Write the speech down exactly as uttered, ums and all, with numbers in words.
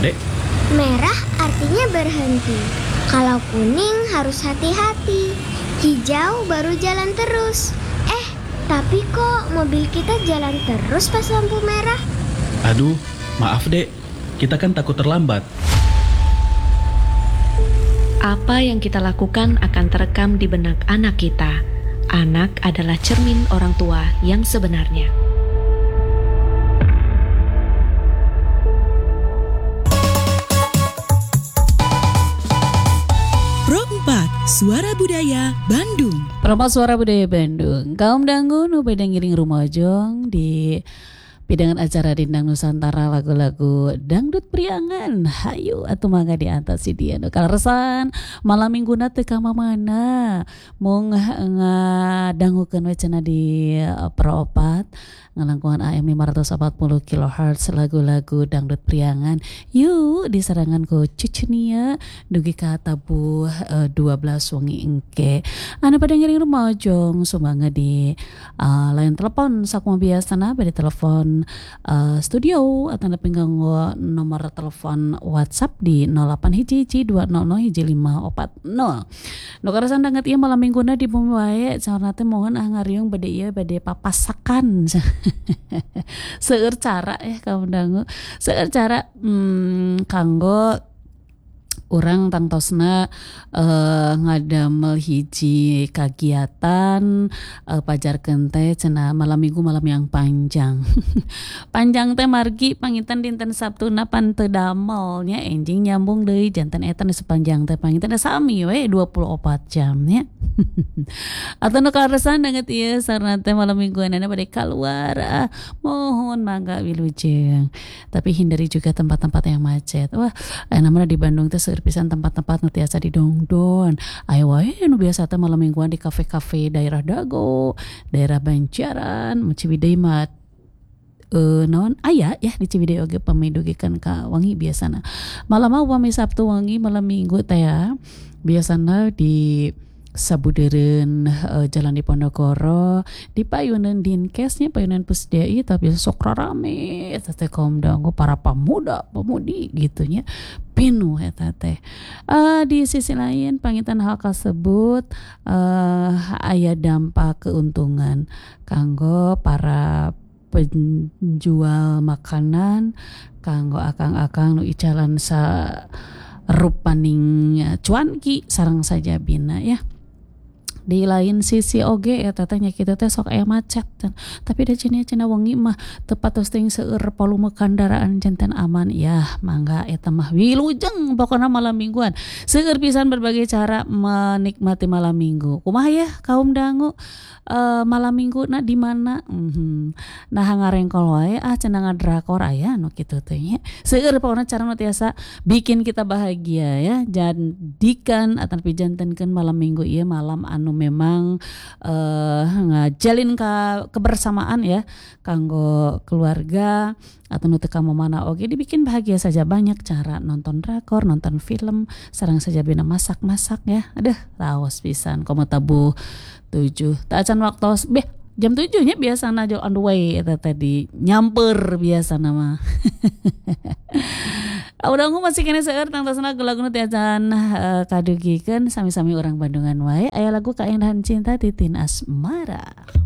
Dek? Merah artinya berhenti. Kalau kuning harus hati-hati. Hijau baru jalan terus. Eh, tapi kok mobil kita jalan terus pas lampu merah? Aduh, maaf Dek. Kita kan takut terlambat. Apa yang kita lakukan akan terekam di benak anak kita. Anak adalah cermin orang tua yang sebenarnya. Pro empat, Suara Budaya Bandung. Pro empat Suara Budaya Bandung. Kaum dangu nu beda ngiring rumojong di pidangan acara Dindang Nusantara lagu-lagu dangdut priangan. Hayu atuh mangga di atas si dia nu kaleresan malam mingguna teu ka mana mung ngadangukeun we cenah di uh, Pro empat ngalangkungan A M lima ratus empat puluh kilohertz lagu-lagu dangdut priangan. Yuk diserangan ku Cucunia dugi ka tabuh uh, dua belas wengi engke. Anu pada ngiring rumojong sumangga di uh, lain telepon sakumaha biasana bade telepon Uh, studio atau pinggang nomor telepon WhatsApp di nol delapan hiji hiji dua nol nol hiji lima opat nol. Nu karasan danget ieu malam mingguna di bumi wae saurna teh mohon ah ngariung bade ieu bade papasakan. Seueur cara ya kaum dangu. Seueur cara hmm, kanggo urang tangtosna uh, ngadamel hiji kagiatan uh, pajarkeun teh cenah malam minggu malam yang panjang. Panjang teh margi panginten dinten Sabtuna pan teu damel nya enjing nyambung deui janten eta nu sepanjang teh panginten sami we dua puluh empat jam nya. Atuh nu kaleresan danget ieu sareng teh malam mingguanana bade kaluar ah, mohon mangga wilujeng. Tapi hindari juga tempat-tempat yang macet. Wah, namanya di Bandung teh seueur pisan tempat-tempat nu tiasa didongdon. Aya wae nu biasa teh malam mingguan di kafe-kafe daerah Dago, daerah Banjaran, Ciwidey mah Uh, naon aya ya di Ciwidey oge pamidugikeun ka wangi biasana. Malam upami Sabtu wangi malam Minggu teh ya. Biasana di sabudeureun uh, Jalan Diponegoro di payuneun Dinkesnya payuneun Pusdai tapi sok rame eta teh kaum dangu para pemuda pemudi gitunya pinuh eta teh. Uh, di sisi lain panginten hal kasebut uh, aya dampak keuntungan kanggo para penjual makanan kanggo akang-akang nu icalan sa rupaning cuanki sareng saja bina ya. Di lain sisi oge eta teh nya kitu teh sok aya macet tapi da cenah cenah wengi mah tepat tos teuing seueur volume kendaraan janten aman ya mangga eta mah wilujeng pokona malam mingguan seueur pisan berbagai cara menikmati malam minggu. Kumaha ya kaum dangu uh, malam minggu na di mana mm-hmm. Nah ngarengkol wae ah cenah ngadrakor aya nu kitu teh nya seueur pokona cara nu tiasa bikin kita bahagia ya. Jadikan ataupun jantenkeun malam minggu ieu malam anu memang uh, ngajalin ka kebersamaan ya kanggo keluarga atau nu teu ka mana oge dibikin bahagia saja. Banyak cara nonton drakor, nonton film, sareng saja bina masak-masak ya. Aduh raos pisan komo tabuh tujuh teu acan waktos beh jam tujuh nya biasana jo on the way eta tadi nyamper biasana mah. Udah aku masih kena seueur tangtosna lagu nu tiacan uh, kadugikeun sami-sami urang Bandungan wae aya lagu Keindahan Cinta Titin Asmara.